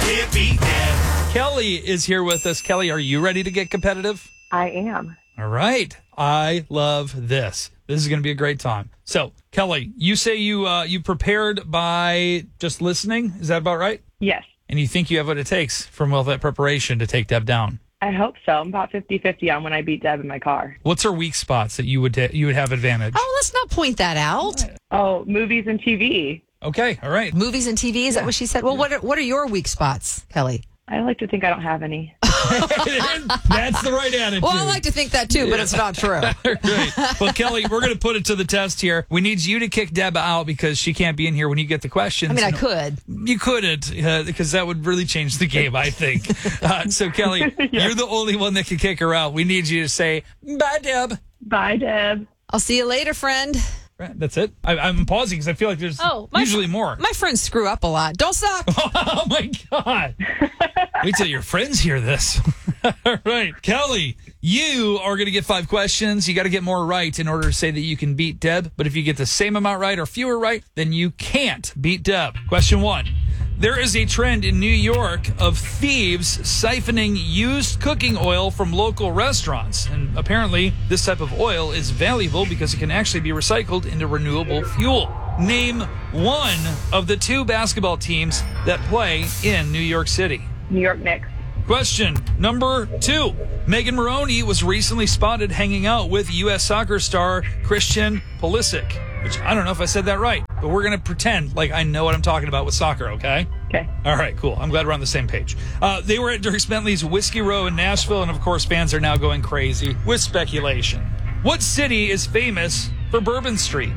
can't beat Deb. Kelly is here with us. Kelly, are you ready to get competitive? I am. All right. I love this. This is going to be a great time. So, Kelly, you say you prepared by just listening. Is that about right? Yes. And you think you have what it takes from all that preparation to take Deb down? I hope so. I'm about 50-50 on when I beat Deb in my car. What's her weak spots that you would have advantage? Oh, let's not point that out. Oh, movies and TV. Okay. All right. Movies and TV, is that what she said? Well, what are your weak spots, Kelly? I like to think I don't have any. That's the right attitude. Well, I like to think that too, but it's not true. Right. Well, Kelly, we're going to put it to the test here. We need you to kick Deb out because she can't be in here when you get the questions. I mean, I could. You couldn't because that would really change the game, I think. So, Kelly, you're the only one that can kick her out. We need you to say, bye, Deb. Bye, Deb. I'll see you later, friend. Right, that's it. I'm pausing because I feel like there's usually more. My friends screw up a lot. Don't suck. Oh, my God. Wait till your friends hear this. All right. Kelly, you are going to get 5 questions. You got to get more right in order to say that you can beat Deb. But if you get the same amount right or fewer right, then you can't beat Deb. Question 1. There is a trend in New York of thieves siphoning used cooking oil from local restaurants. And apparently, this type of oil is valuable because it can actually be recycled into renewable fuel. Name one of the 2 basketball teams that play in New York City. New York Knicks. Question number 2. Megan Maroney was recently spotted hanging out with U.S. soccer star Christian Pulisic, which I don't know if I said that right, but we're going to pretend like I know what I'm talking about with soccer, okay? Okay. All right, cool. I'm glad we're on the same page. They were at Dierks Bentley's Whiskey Row in Nashville, and of course, fans are now going crazy with speculation. What city is famous for Bourbon Street?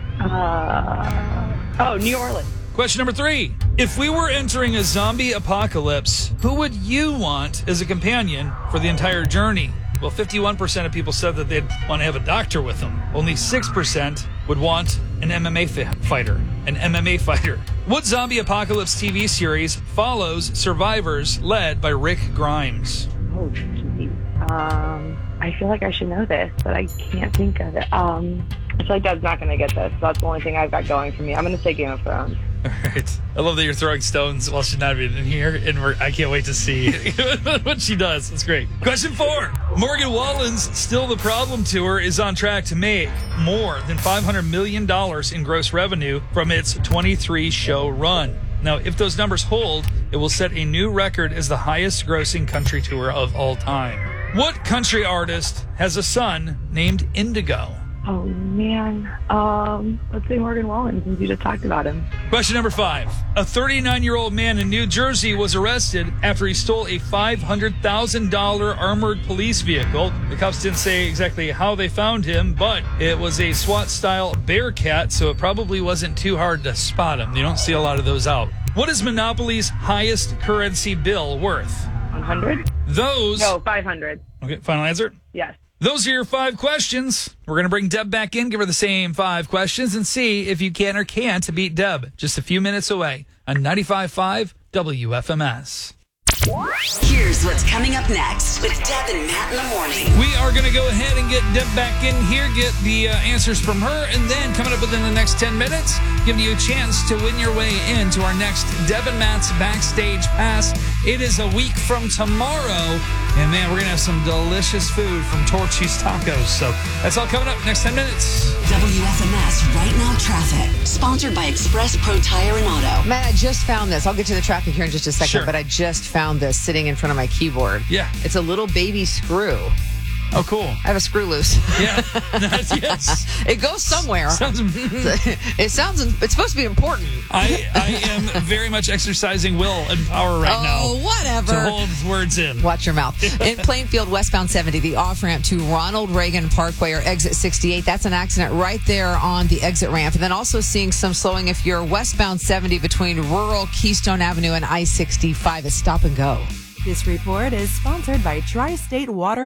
New Orleans. Question number 3. If we were entering a zombie apocalypse, who would you want as a companion for the entire journey? Well, 51% of people said that they'd want to have a doctor with them. Only 6% would want an MMA fighter. An MMA fighter. What zombie apocalypse TV series follows survivors led by Rick Grimes? Oh, geez. I feel like I should know this, but I can't think of it. I feel like Deb's not going to get this. So that's the only thing I've got going for me. I'm going to say Game of Thrones. All right. I love that you're throwing stones while she's not even in here, and I can't wait to see what she does. That's great. Question 4. Morgan Wallen's Still the Problem tour is on track to make more than $500 million in gross revenue from its 23-show run. Now, if those numbers hold, it will set a new record as the highest-grossing country tour of all time. What country artist has a son named Indigo? Oh, man. Let's say Morgan Wallen, since you just talked about him. Question number 5. A 39-year-old man in New Jersey was arrested after he stole a $500,000 armored police vehicle. The cops didn't say exactly how they found him, but it was a SWAT-style Bearcat, so it probably wasn't too hard to spot him. You don't see a lot of those out. What is Monopoly's highest currency bill worth? 100? No, 500. Okay, final answer? Yes. Those are your 5 questions. We're going to bring Deb back in, give her the same 5 questions, and see if you can or can't beat Deb. Just a few minutes away on 95.5 WFMS. Here's what's coming up next with Deb and Matt in the morning. We are going to go ahead and get Deb back in here, get the answers from her, and then coming up within the next 10 minutes, giving you a chance to win your way into our next Deb and Matt's Backstage Pass. It is a week from tomorrow, and man, we're going to have some delicious food from Torchy's Tacos. So that's all coming up next 10 minutes. WFMS Right Now Traffic, sponsored by Express Pro Tire and Auto. Man, I just found this. I'll get to the traffic here in just a second, Sure. but I just found this sitting in front of my keyboard. Yeah. It's a little baby screw. Oh, cool. I have a screw loose. Yeah. Yes. It goes somewhere. It's supposed to be important. I am very much exercising will and power right now. Oh, whatever. To hold words in. Watch your mouth. In Plainfield, westbound 70, the off-ramp to Ronald Reagan Parkway or exit 68. That's an accident right there on the exit ramp. And then also seeing some slowing if you're westbound 70 between rural Keystone Avenue and I-65. It's stop and go. This report is sponsored by Tri-State Water.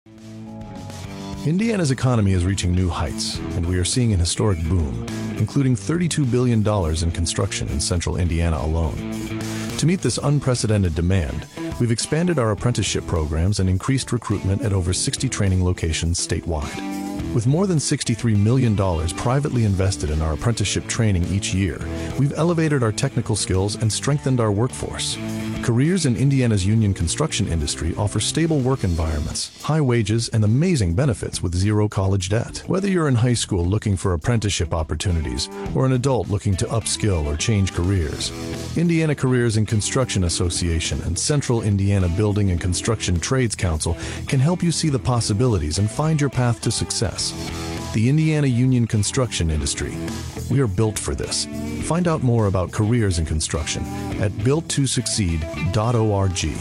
Indiana's economy is reaching new heights, and we are seeing an historic boom, including $32 billion in construction in central Indiana alone. To meet this unprecedented demand, we've expanded our apprenticeship programs and increased recruitment at over 60 training locations statewide. With more than $63 million privately invested in our apprenticeship training each year, we've elevated our technical skills and strengthened our workforce. Careers in Indiana's union construction industry offer stable work environments, high wages, and amazing benefits with zero college debt. Whether you're in high school looking for apprenticeship opportunities or an adult looking to upskill or change careers, Indiana Careers in Construction Association and Central Indiana Building and Construction Trades Council can help you see the possibilities and find your path to success. The Indiana Union Construction Industry. We are built for this. Find out more about careers in construction at builttosucceed.org.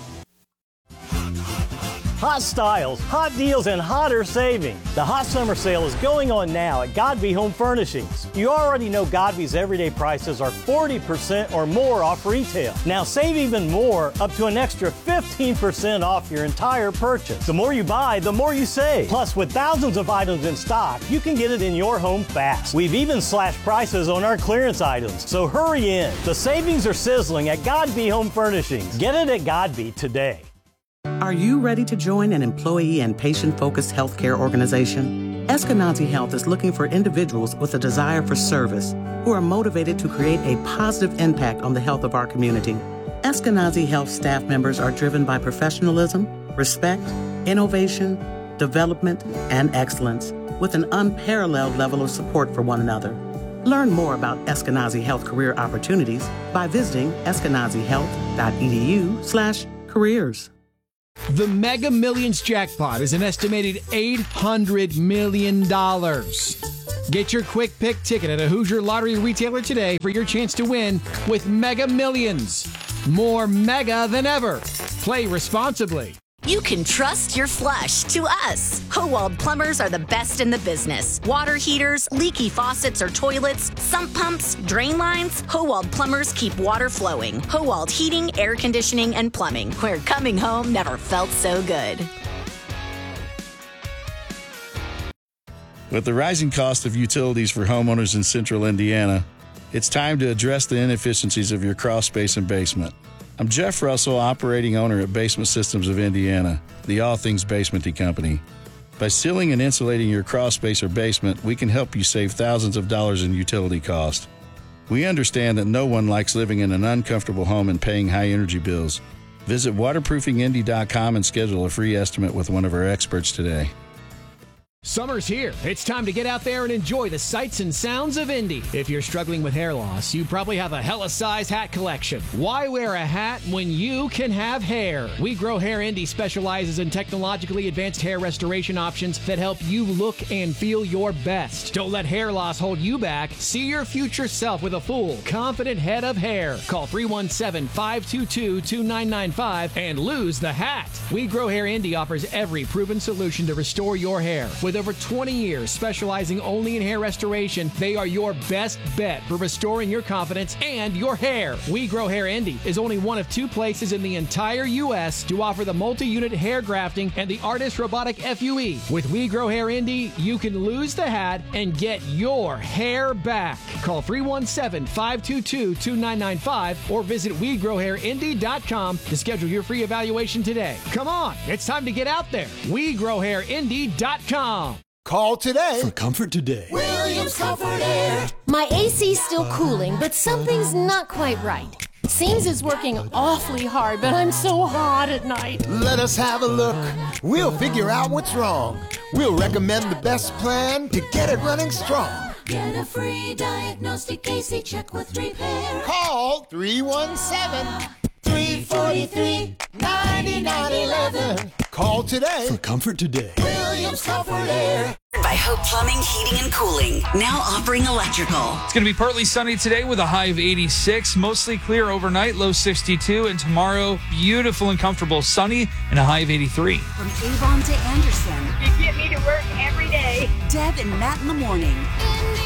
Hot styles, hot deals, and hotter savings. The hot summer sale is going on now at Godby Home Furnishings. You already know Godby's everyday prices are 40% or more off retail. Now save even more, up to an extra 15% off your entire purchase. The more you buy, the more you save. Plus, with thousands of items in stock, you can get it in your home fast. We've even slashed prices on our clearance items, so hurry in. The savings are sizzling at Godby Home Furnishings. Get it at Godby today. Are you ready to join an employee and patient-focused healthcare organization? Eskenazi Health is looking for individuals with a desire for service who are motivated to create a positive impact on the health of our community. Eskenazi Health staff members are driven by professionalism, respect, innovation, development, and excellence, with an unparalleled level of support for one another. Learn more about Eskenazi Health career opportunities by visiting eskenazihealth.edu/careers. The Mega Millions jackpot is an estimated $800 million. Get your quick pick ticket at a Hoosier Lottery retailer today for your chance to win with Mega Millions. More mega than ever. Play responsibly. You can trust your flush to us. Howald Plumbers are the best in the business. Water heaters, leaky faucets or toilets, sump pumps, drain lines. Howald Plumbers keep water flowing. Howald Heating, Air Conditioning, and Plumbing, where coming home never felt so good. With the rising cost of utilities for homeowners in central Indiana, it's time to address the inefficiencies of your crawl space and basement. I'm Jeff Russell, operating owner at Basement Systems of Indiana, the all things basementy company. By sealing and insulating your crawl space or basement, we can help you save thousands of dollars in utility cost. We understand that no one likes living in an uncomfortable home and paying high energy bills. Visit waterproofingindy.com and schedule a free estimate with one of our experts today. Summer's here. It's time to get out there and enjoy the sights and sounds of Indy. If you're struggling with hair loss, you probably have a hella size hat collection. Why wear a hat when you can have hair? We Grow Hair Indy specializes in technologically advanced hair restoration options that help you look and feel your best. Don't let hair loss hold you back. See your future self with a full, confident head of hair. Call 317-522-2995 and lose the hat. We Grow Hair Indy offers every proven solution to restore your hair. With over 20 years specializing only in hair restoration, they are your best bet for restoring your confidence and your hair. We Grow Hair Indy is only one of 2 places in the entire U.S. to offer the multi-unit hair grafting and the Artist Robotic FUE. With We Grow Hair Indy, you can lose the hat and get your hair back. Call 317-522-2995 or visit WeGrowHairIndy.com to schedule your free evaluation today. Come on, it's time to get out there. WeGrowHairIndy.com. Call today for comfort today. Williams Comfort Air. My AC's still cooling, but something's not quite right. Seems it's working awfully hard, but I'm so hot at night. Let us have a look. We'll figure out what's wrong. We'll recommend the best plan to get it running strong. Get a free diagnostic AC check with repair. Call 317-343-9911. Call today for comfort today. Williams Comfort Air. By Hope Plumbing, Heating, and Cooling. Now offering electrical. It's going to be partly sunny today with a high of 86. Mostly clear overnight, low 62. And tomorrow, beautiful and comfortable, sunny and a high of 83. From Avon to Anderson. You get me to work every day. Deb and Matt in the morning.